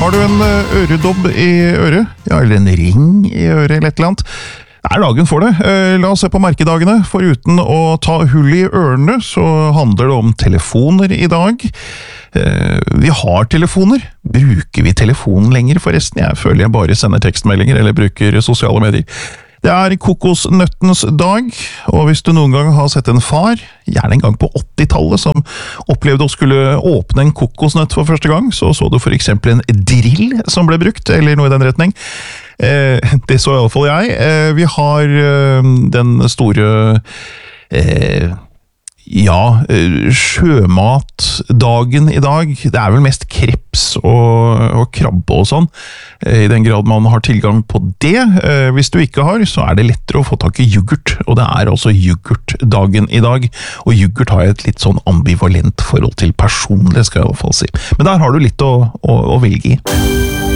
Har du en øredobb i øret? Ja, eller en ring i øret eller et eller annet? Det er dagen for det. La oss se på merkedagene. Foruten å ta hull i ørene, så handler det om telefoner i dag. Vi har telefoner. Bruker vi telefonen lenger forresten? Jeg føler jeg bare sender tekstmeldinger eller bruker sosiale medier. Det er kokosnøttens dag, og hvis du noen gang har sett en far, gjerne en gang på 80-tallet, som opplevde å skulle åpne en kokosnøtt for første gang, så du for eksempel en drill som ble brukt, eller noe i den retning. Det så i alle fall jeg. Vi har den store sjømatdagen i dag. Det er vel mest kreps og krabbe og sånn, i den grad man har tilgang på det. Hvis du ikke har, så er det lettere å få tak i yoghurt, og det er også yoghurtdagen i dag. Og yoghurt har jeg et litt sånn ambivalent forhold til personlig, skal jeg i hvert fall si. Men der har du litt å velge i.